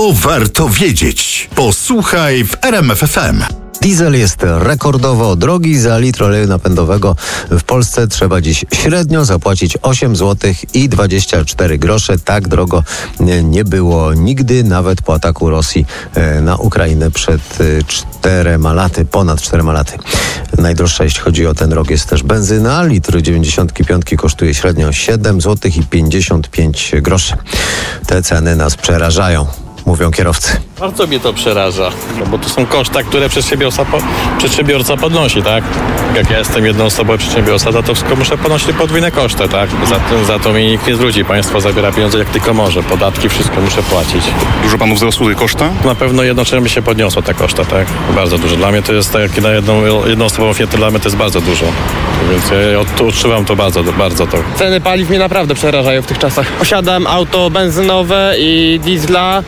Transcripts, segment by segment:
To warto wiedzieć. Posłuchaj w RMF FM. Diesel jest rekordowo drogi. Za litr oleju napędowego w Polsce trzeba dziś średnio zapłacić 8 zł i 24 grosze. Tak drogo nie było nigdy, nawet po ataku Rosji na Ukrainę przed 4 laty, ponad 4 laty. Najdroższa, jeśli chodzi o ten rok, jest też benzyna. Litr 95 kosztuje średnio 7 zł i 55 groszy. Te ceny nas przerażają, mówią kierowcy. Bardzo mnie to przeraża, bo to są koszta, które przedsiębiorca podnosi, tak? Jak ja jestem jednoosobowy przedsiębiorca, to wszystko muszę ponosić podwójne koszty, tak? Za to mi nikt nie zwróci. Państwo zabiera pieniądze jak tylko może. Podatki, wszystko muszę płacić. Dużo panu wzrosły koszta? Na pewno jednocześnie się podniosło te koszta, tak? Bardzo dużo. Dla mnie to jest tak, jak na jednoosobową firmę, dla mnie to jest bardzo dużo. Więc ja odczuwam to bardzo to. Ceny paliw mnie naprawdę przerażają w tych czasach. Posiadam auto benzynowe i diesla.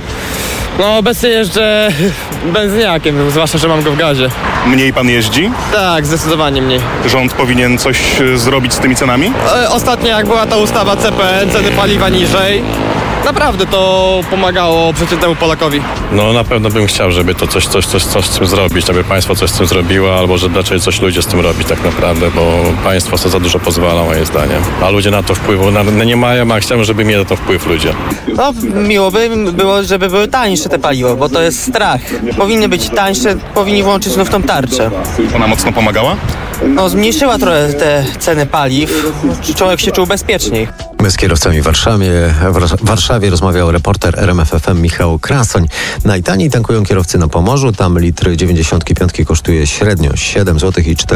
No obecnie jeżdżę benzyniakiem, zwłaszcza, że mam go w gazie. Mniej pan jeździ? Tak, zdecydowanie mniej. Rząd powinien coś zrobić z tymi cenami? Ostatnio jak była ta ustawa CPN, ceny paliwa niżej, naprawdę to pomagało przeciętnemu Polakowi. No na pewno bym chciał, żeby to coś z tym zrobić, żeby państwo coś z tym zrobiło, albo żeby raczej coś ludzie z tym robić tak naprawdę, bo państwo sobie za dużo pozwala, moim zdaniem. A ludzie na to wpływu nie mają, a chciałbym, żeby mieli na to wpływ ludzie. No miło by było, żeby były tańsze te paliwo, bo to jest strach. Powinny być tańsze, powinni włączyć znów tą tarczę. Ona mocno pomagała? No zmniejszyła trochę te ceny paliw, człowiek się czuł bezpieczniej. Z kierowcami w Warszawie rozmawiał reporter RMF FM Michał Krasoń. Najtaniej tankują kierowcy na Pomorzu. Tam litr 95 kosztuje średnio 7 zł i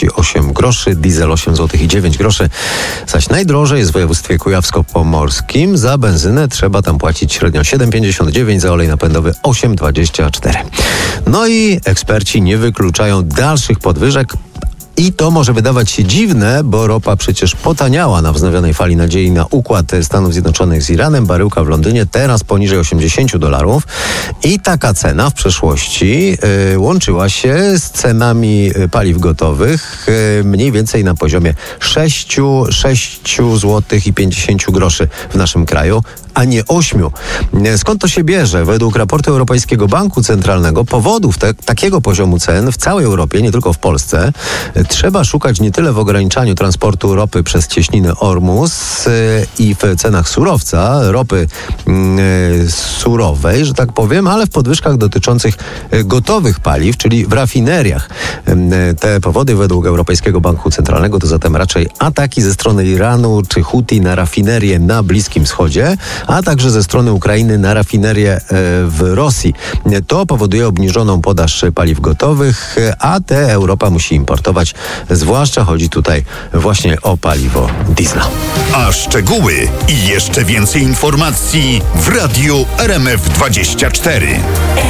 48 groszy, diesel 8 zł i 9 groszy. Zaś najdrożej jest w województwie kujawsko-pomorskim. Za benzynę trzeba tam płacić średnio 7,59, za olej napędowy 8,24. No i eksperci nie wykluczają dalszych podwyżek. I to może wydawać się dziwne, bo ropa przecież potaniała na wznowionej fali nadziei na układ Stanów Zjednoczonych z Iranem. Baryłka w Londynie teraz poniżej $80. I taka cena w przeszłości łączyła się z cenami paliw gotowych mniej więcej na poziomie 6 zł i 50 groszy w naszym kraju, a nie 8. Skąd to się bierze? Według raportu Europejskiego Banku Centralnego powodów takiego poziomu cen w całej Europie, nie tylko w Polsce, trzeba szukać nie tyle w ograniczaniu transportu ropy przez cieśninę Ormus i w cenach surowca, ropy surowej, że tak powiem, ale w podwyżkach dotyczących gotowych paliw, czyli w rafineriach. Te powody według Europejskiego Banku Centralnego to zatem raczej ataki ze strony Iranu czy Huti na rafinerie na Bliskim Wschodzie, a także ze strony Ukrainy na rafinerie w Rosji. To powoduje obniżoną podaż paliw gotowych, a te Europa musi importować. Zwłaszcza chodzi tutaj właśnie o paliwo diesla. A szczegóły i jeszcze więcej informacji w Radiu RMF 24.